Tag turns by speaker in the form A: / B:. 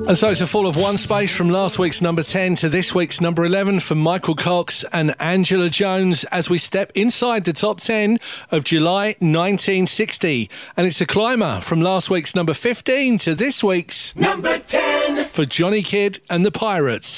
A: And so it's a fall of one space from last week's number 10 to this week's number 11 for Michael Cox and Angela Jones as we step inside the top 10 of July 1960. And it's a climber from last week's number 15 to this week's
B: number 10
A: for Johnny Kidd and the Pirates.